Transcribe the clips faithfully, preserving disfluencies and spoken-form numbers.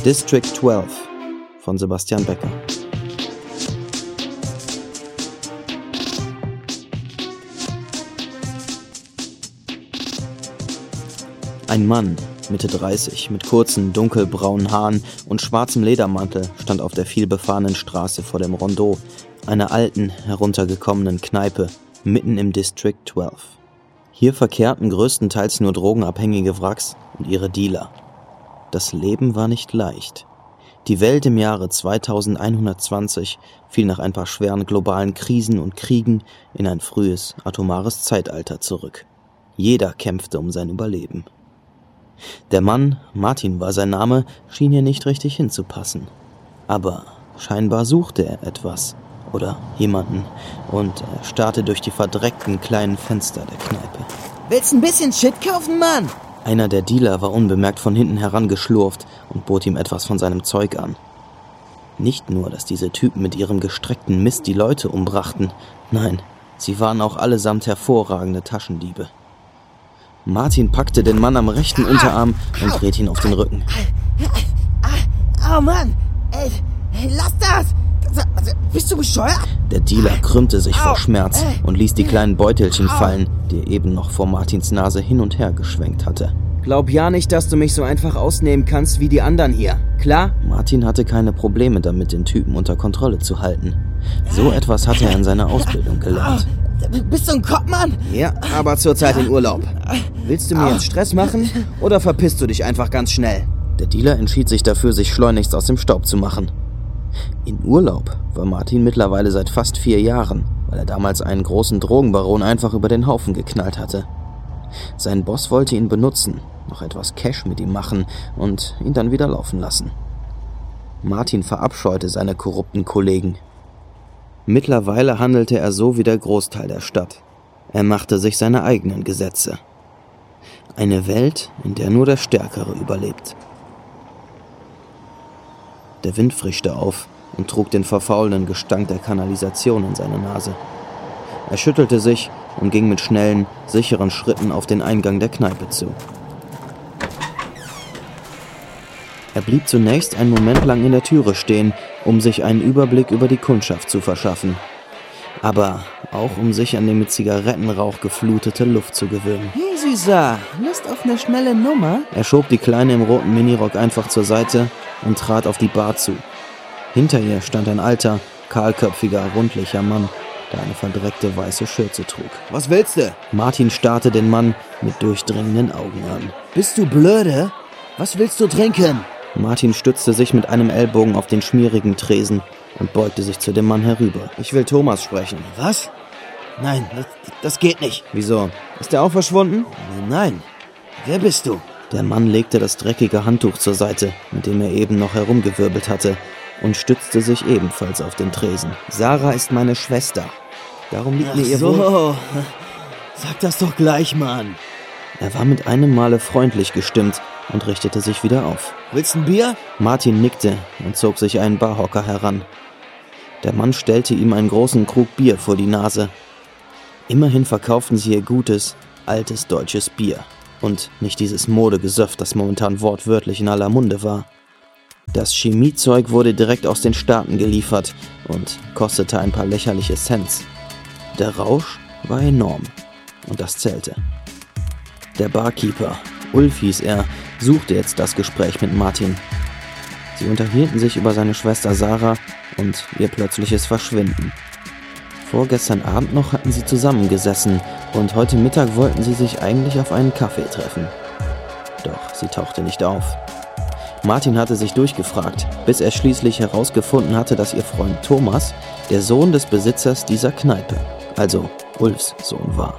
District zwölf von Sebastian Becker. Ein Mann, Mitte dreißig, mit kurzen, dunkelbraunen Haaren und schwarzem Ledermantel stand auf der vielbefahrenen Straße vor dem Rondeau, einer alten, heruntergekommenen Kneipe, mitten im District zwölf. Hier verkehrten größtenteils nur drogenabhängige Wracks und ihre Dealer. Das Leben war nicht leicht. Die Welt im Jahre zweitausendeinhundertzwanzig fiel nach ein paar schweren globalen Krisen und Kriegen in ein frühes, atomares Zeitalter zurück. Jeder kämpfte um sein Überleben. Der Mann, Martin war sein Name, schien hier nicht richtig hinzupassen. Aber scheinbar suchte er etwas oder jemanden und er starrte durch die verdreckten kleinen Fenster der Kneipe. Willst ein bisschen Shit kaufen, Mann? Einer der Dealer war unbemerkt von hinten herangeschlurft und bot ihm etwas von seinem Zeug an. Nicht nur, dass diese Typen mit ihrem gestreckten Mist die Leute umbrachten, nein, sie waren auch allesamt hervorragende Taschendiebe. Martin packte den Mann am rechten Unterarm und drehte ihn auf den Rücken. Oh Mann, ey, ey, lass das! Bist du bescheuert? Der Dealer krümmte sich vor Schmerz und ließ die kleinen Beutelchen fallen, die er eben noch vor Martins Nase hin und her geschwenkt hatte. Glaub ja nicht, dass du mich so einfach ausnehmen kannst wie die anderen hier, klar? Martin hatte keine Probleme damit, den Typen unter Kontrolle zu halten. So etwas hatte er in seiner Ausbildung gelernt. Bist du ein Kopf, Mann? Ja, aber zurzeit in Urlaub. Willst du mir jetzt Stress machen oder verpisst du dich einfach ganz schnell? Der Dealer entschied sich dafür, sich schleunigst aus dem Staub zu machen. In Urlaub war Martin mittlerweile seit fast vier Jahren, weil er damals einen großen Drogenbaron einfach über den Haufen geknallt hatte. Sein Boss wollte ihn benutzen, noch etwas Cash mit ihm machen und ihn dann wieder laufen lassen. Martin verabscheute seine korrupten Kollegen. Mittlerweile handelte er so wie der Großteil der Stadt. Er machte sich seine eigenen Gesetze. Eine Welt, in der nur der Stärkere überlebt. Der Wind frischte auf und trug den verfaulenden Gestank der Kanalisation in seine Nase. Er schüttelte sich und ging mit schnellen, sicheren Schritten auf den Eingang der Kneipe zu. Er blieb zunächst einen Moment lang in der Türe stehen, um sich einen Überblick über die Kundschaft zu verschaffen. Aber auch um sich an die mit Zigarettenrauch geflutete Luft zu gewöhnen. Hey Süßer, Lust auf eine schnelle Nummer? Er schob die Kleine im roten Minirock einfach zur Seite und trat auf die Bar zu. Hinter ihr stand ein alter, kahlköpfiger, rundlicher Mann, der eine verdreckte weiße Schürze trug. Was willst du? Martin starrte den Mann mit durchdringenden Augen an. Bist du blöde? Was willst du trinken? Martin stützte sich mit einem Ellbogen auf den schmierigen Tresen und beugte sich zu dem Mann herüber. Ich will Thomas sprechen. Was? Nein, das, das geht nicht. Wieso? Ist er auch verschwunden? Nein. Wer bist du? Der Mann legte das dreckige Handtuch zur Seite, mit dem er eben noch herumgewirbelt hatte, und stützte sich ebenfalls auf den Tresen. Sarah ist meine Schwester. Darum liegt Ach mir ihr so. Wohl. Sag das doch gleich, Mann. Er war mit einem Male freundlich gestimmt und richtete sich wieder auf. Willst ein Bier? Martin nickte und zog sich einen Barhocker heran. Der Mann stellte ihm einen großen Krug Bier vor die Nase. Immerhin verkauften sie ihr gutes, altes deutsches Bier. Und nicht dieses Modegesöff, das momentan wortwörtlich in aller Munde war. Das Chemiezeug wurde direkt aus den Staaten geliefert und kostete ein paar lächerliche Cents. Der Rausch war enorm und das zählte. Der Barkeeper, Ulf hieß er, suchte jetzt das Gespräch mit Martin. Sie unterhielten sich über seine Schwester Sarah und ihr plötzliches Verschwinden. Vorgestern Abend noch hatten sie zusammengesessen und heute Mittag wollten sie sich eigentlich auf einen Kaffee treffen. Doch sie tauchte nicht auf. Martin hatte sich durchgefragt, bis er schließlich herausgefunden hatte, dass ihr Freund Thomas der Sohn des Besitzers dieser Kneipe, also Ulfs Sohn, war.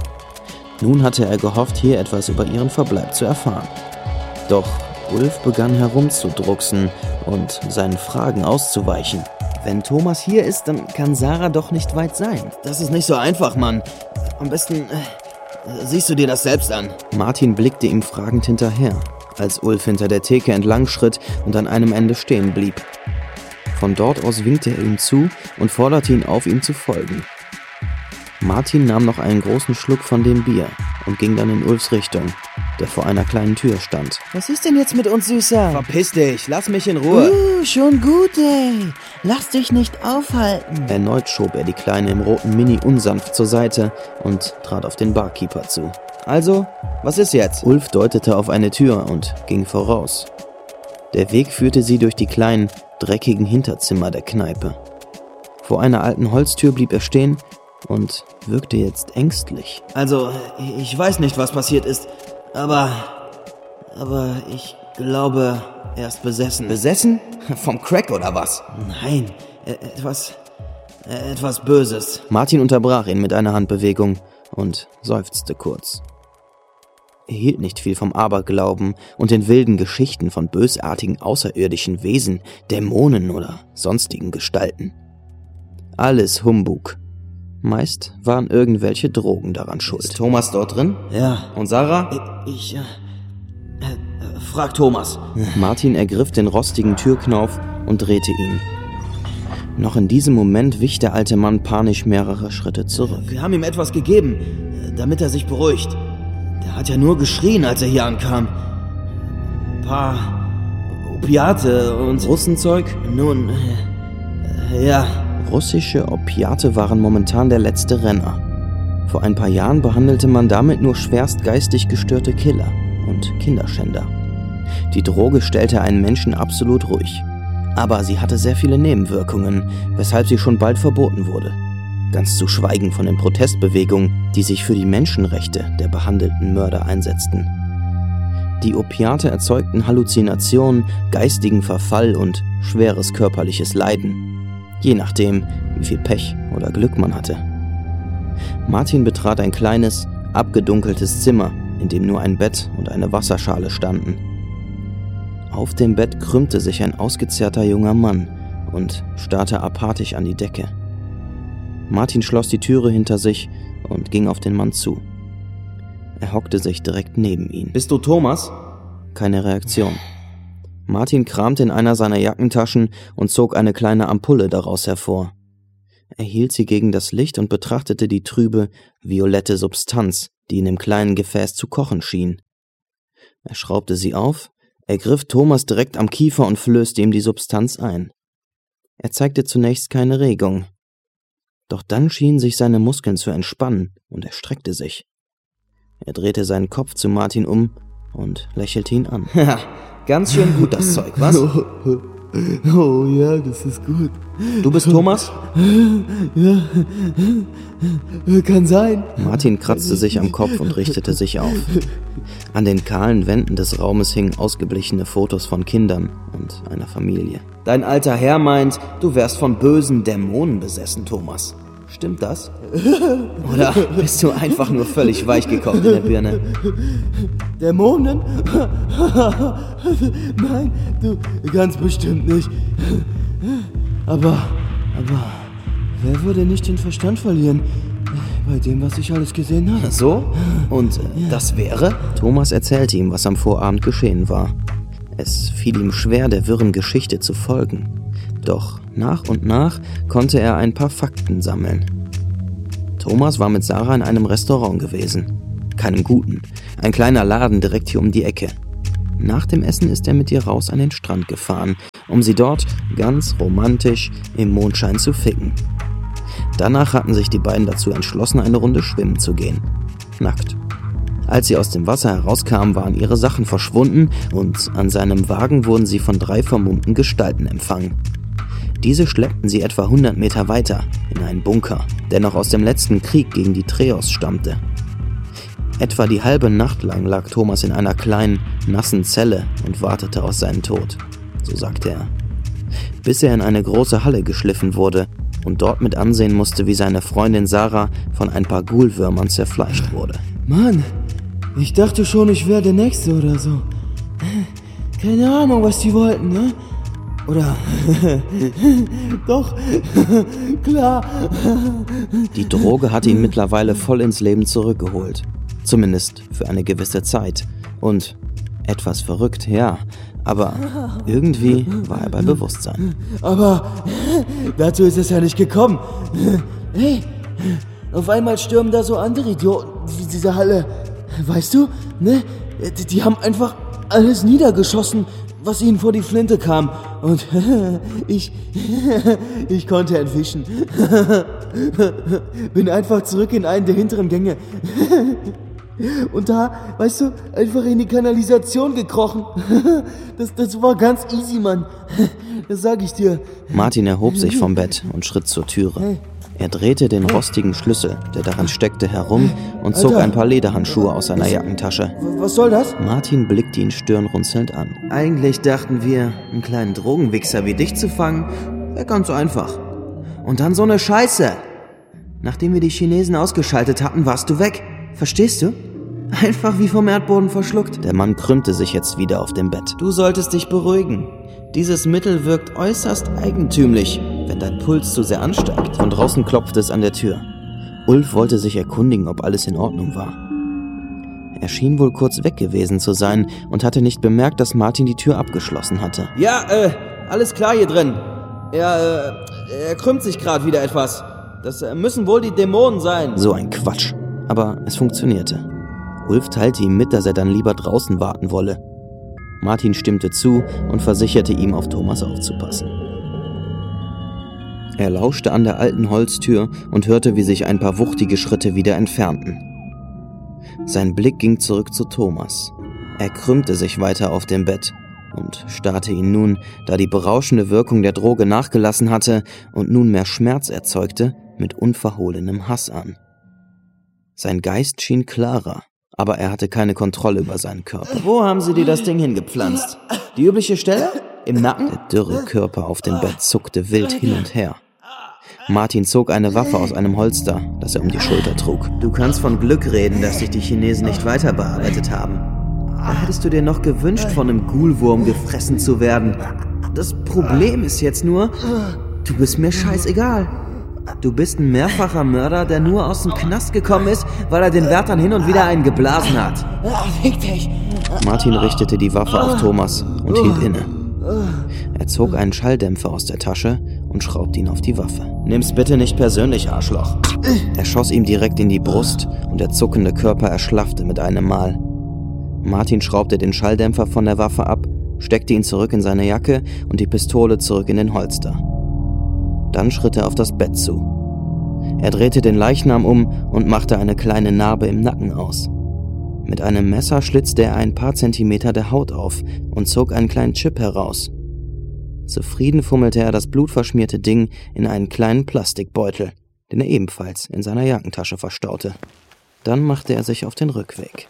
Nun hatte er gehofft, hier etwas über ihren Verbleib zu erfahren. Doch Ulf begann herumzudrucksen und seinen Fragen auszuweichen. Wenn Thomas hier ist, dann kann Sarah doch nicht weit sein. Das ist nicht so einfach, Mann. Am besten äh, siehst du dir das selbst an. Martin blickte ihm fragend hinterher, als Ulf hinter der Theke entlang schritt und an einem Ende stehen blieb. Von dort aus winkte er ihm zu und forderte ihn auf, ihm zu folgen. Martin nahm noch einen großen Schluck von dem Bier und ging dann in Ulfs Richtung, der vor einer kleinen Tür stand. Was ist denn jetzt mit uns, Süßer? Verpiss dich, lass mich in Ruhe. Uh, schon gut, ey. Lass dich nicht aufhalten. Erneut schob er die Kleine im roten Mini unsanft zur Seite und trat auf den Barkeeper zu. Also, was ist jetzt? Ulf deutete auf eine Tür und ging voraus. Der Weg führte sie durch die kleinen, dreckigen Hinterzimmer der Kneipe. Vor einer alten Holztür blieb er stehen und wirkte jetzt ängstlich. Also, ich weiß nicht, was passiert ist, aber... aber ich glaube, er ist besessen. Besessen? Vom Crack oder was? Nein, etwas... etwas Böses. Martin unterbrach ihn mit einer Handbewegung und seufzte kurz. Er hielt nicht viel vom Aberglauben und den wilden Geschichten von bösartigen außerirdischen Wesen, Dämonen oder sonstigen Gestalten. Alles Humbug. Meist waren irgendwelche Drogen daran schuld. Ist Thomas dort drin? Ja. Und Sarah? Ich, äh, äh, frag Thomas. Martin ergriff den rostigen Türknauf und drehte ihn. Noch in diesem Moment wich der alte Mann panisch mehrere Schritte zurück. Wir haben ihm etwas gegeben, damit er sich beruhigt. Der hat ja nur geschrien, als er hier ankam. Ein paar Opiate und... Russenzeug? Nun, äh, ja... Russische Opiate waren momentan der letzte Renner. Vor ein paar Jahren behandelte man damit nur schwerst geistig gestörte Killer und Kinderschänder. Die Droge stellte einen Menschen absolut ruhig. Aber sie hatte sehr viele Nebenwirkungen, weshalb sie schon bald verboten wurde. Ganz zu schweigen von den Protestbewegungen, die sich für die Menschenrechte der behandelten Mörder einsetzten. Die Opiate erzeugten Halluzinationen, geistigen Verfall und schweres körperliches Leiden. Je nachdem, wie viel Pech oder Glück man hatte. Martin betrat ein kleines, abgedunkeltes Zimmer, in dem nur ein Bett und eine Wasserschale standen. Auf dem Bett krümmte sich ein ausgezehrter junger Mann und starrte apathisch an die Decke. Martin schloss die Türe hinter sich und ging auf den Mann zu. Er hockte sich direkt neben ihn. Bist du Thomas? Keine Reaktion. Martin kramte in einer seiner Jackentaschen und zog eine kleine Ampulle daraus hervor. Er hielt sie gegen das Licht und betrachtete die trübe, violette Substanz, die in dem kleinen Gefäß zu kochen schien. Er schraubte sie auf, ergriff Thomas direkt am Kiefer und flößte ihm die Substanz ein. Er zeigte zunächst keine Regung. Doch dann schienen sich seine Muskeln zu entspannen und er streckte sich. Er drehte seinen Kopf zu Martin um und lächelte ihn an. Ja, ganz schön gut das Zeug, was? Oh, oh, oh ja, das ist gut. Du bist Thomas? Ja, kann sein. Martin kratzte sich am Kopf und richtete sich auf. An den kahlen Wänden des Raumes hingen ausgeblichene Fotos von Kindern und einer Familie. Dein alter Herr meint, du wärst von bösen Dämonen besessen, Thomas. Stimmt das? Oder bist du einfach nur völlig weichgekocht in der Birne? Dämonen? Nein, du ganz bestimmt nicht. Aber, aber, wer würde nicht den Verstand verlieren bei dem, was ich alles gesehen habe? So? Und äh, das wäre? Thomas erzählte ihm, was am Vorabend geschehen war. Es fiel ihm schwer, der wirren Geschichte zu folgen. Doch nach und nach konnte er ein paar Fakten sammeln. Thomas war mit Sarah in einem Restaurant gewesen. Keinem guten. Ein kleiner Laden direkt hier um die Ecke. Nach dem Essen ist er mit ihr raus an den Strand gefahren, um sie dort ganz romantisch im Mondschein zu ficken. Danach hatten sich die beiden dazu entschlossen, eine Runde schwimmen zu gehen. Nackt. Als sie aus dem Wasser herauskamen, waren ihre Sachen verschwunden und an seinem Wagen wurden sie von drei vermummten Gestalten empfangen. Diese schleppten sie etwa hundert Meter weiter in einen Bunker, der noch aus dem letzten Krieg gegen die Treos stammte. Etwa die halbe Nacht lang lag Thomas in einer kleinen, nassen Zelle und wartete auf seinen Tod, so sagte er. Bis er in eine große Halle geschliffen wurde und dort mit ansehen musste, wie seine Freundin Sarah von ein paar Ghoulwürmern zerfleischt wurde. Mann, ich dachte schon, ich wäre der Nächste oder so. Keine Ahnung, was die wollten, ne? Oder? Doch, klar. Die Droge hatte ihn mittlerweile voll ins Leben zurückgeholt. Zumindest für eine gewisse Zeit. Und etwas verrückt, ja. Aber irgendwie war er bei Bewusstsein. Aber dazu ist es ja nicht gekommen. Hey, auf einmal stürmen da so andere Idioten in diese Halle. Weißt du, ne? Die, die haben einfach alles niedergeschossen, was ihnen vor die Flinte kam. Und ich, ich konnte entwischen. Bin einfach zurück in einen der hinteren Gänge. Und da, weißt du, einfach in die Kanalisation gekrochen. Das, das war ganz easy, Mann. Das sag ich dir. Martin erhob sich vom Bett und schritt zur Türe. Er drehte den rostigen Schlüssel, der daran steckte, herum und zog Alter. ein paar Lederhandschuhe aus seiner Jackentasche. Was soll das? Martin blickte ihn stirnrunzelnd an. Eigentlich dachten wir, einen kleinen Drogenwichser wie dich zu fangen, wäre ganz einfach. Und dann so eine Scheiße. Nachdem wir die Chinesen ausgeschaltet hatten, warst du weg. Verstehst du? Einfach wie vom Erdboden verschluckt. Der Mann krümmte sich jetzt wieder auf dem Bett. Du solltest dich beruhigen. Dieses Mittel wirkt äußerst eigentümlich, wenn dein Puls zu sehr ansteigt. Von draußen klopfte es an der Tür. Ulf wollte sich erkundigen, ob alles in Ordnung war. Er schien wohl kurz weg gewesen zu sein und hatte nicht bemerkt, dass Martin die Tür abgeschlossen hatte. Ja, äh, alles klar hier drin. Er, äh, er krümmt sich gerade wieder etwas. Das äh, müssen wohl die Dämonen sein. So ein Quatsch. Aber es funktionierte. Ulf teilte ihm mit, dass er dann lieber draußen warten wolle. Martin stimmte zu und versicherte ihm, auf Thomas aufzupassen. Er lauschte an der alten Holztür und hörte, wie sich ein paar wuchtige Schritte wieder entfernten. Sein Blick ging zurück zu Thomas. Er krümmte sich weiter auf dem Bett und starrte ihn nun, da die berauschende Wirkung der Droge nachgelassen hatte und nunmehr Schmerz erzeugte, mit unverhohlenem Hass an. Sein Geist schien klarer, aber er hatte keine Kontrolle über seinen Körper. Wo haben sie dir das Ding hingepflanzt? Die übliche Stelle? Im Nacken? Der dürre Körper auf dem Bett zuckte wild hin und her. Martin zog eine Waffe aus einem Holster, das er um die Schulter trug. Du kannst von Glück reden, dass dich die Chinesen nicht weiter bearbeitet haben. Da hättest du dir noch gewünscht, von einem Ghoulwurm gefressen zu werden. Das Problem ist jetzt nur, du bist mir scheißegal. Du bist ein mehrfacher Mörder, der nur aus dem Knast gekommen ist, weil er den Wärtern hin und wieder einen geblasen hat. Fick dich. Martin richtete die Waffe auf Thomas und hielt inne. Er zog einen Schalldämpfer aus der Tasche und schraubte ihn auf die Waffe. Nimm's bitte nicht persönlich, Arschloch. Er schoss ihm direkt in die Brust und der zuckende Körper erschlaffte mit einem Mal. Martin schraubte den Schalldämpfer von der Waffe ab, steckte ihn zurück in seine Jacke und die Pistole zurück in den Holster. Dann schritt er auf das Bett zu. Er drehte den Leichnam um und machte eine kleine Narbe im Nacken aus. Mit einem Messer schlitzte er ein paar Zentimeter der Haut auf und zog einen kleinen Chip heraus. Zufrieden fummelte er das blutverschmierte Ding in einen kleinen Plastikbeutel, den er ebenfalls in seiner Jackentasche verstaute. Dann machte er sich auf den Rückweg.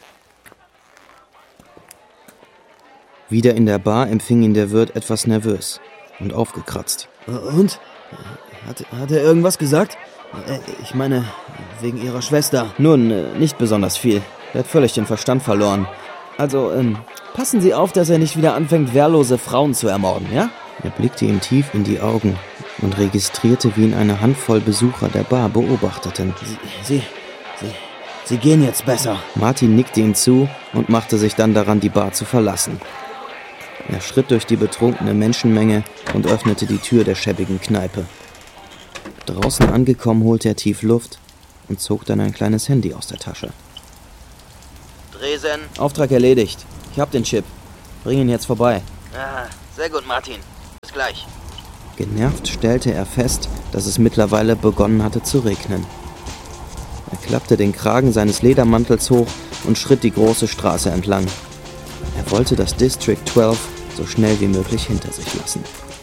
Wieder in der Bar empfing ihn der Wirt etwas nervös und aufgekratzt. Und? Hat, hat er irgendwas gesagt? Ich meine, wegen ihrer Schwester. Nun, nicht besonders viel. Er hat völlig den Verstand verloren. Also, ähm, passen Sie auf, dass er nicht wieder anfängt, wehrlose Frauen zu ermorden, ja? Er blickte ihm tief in die Augen und registrierte, wie ihn eine Handvoll Besucher der Bar beobachteten. Sie, Sie, Sie, Sie gehen jetzt besser. Martin nickte ihm zu und machte sich dann daran, die Bar zu verlassen. Er schritt durch die betrunkene Menschenmenge und öffnete die Tür der schäbigen Kneipe. Draußen angekommen, holte er tief Luft und zog dann ein kleines Handy aus der Tasche. Dresen. Auftrag erledigt. Ich hab den Chip. Bring ihn jetzt vorbei. Ah, sehr gut, Martin. Bis gleich. Genervt stellte er fest, dass es mittlerweile begonnen hatte zu regnen. Er klappte den Kragen seines Ledermantels hoch und schritt die große Straße entlang. Er wollte das District zwölf so schnell wie möglich hinter sich lassen.